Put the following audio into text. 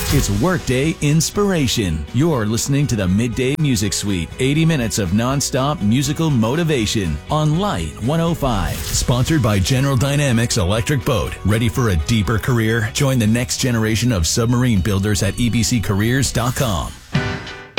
It's Workday Inspiration. You're listening to the Midday Music Suite, 80 minutes of nonstop musical motivation on Light 105. Sponsored by General Dynamics Electric Boat. Ready for a deeper career? Join the next generation of submarine builders at ebccareers.com.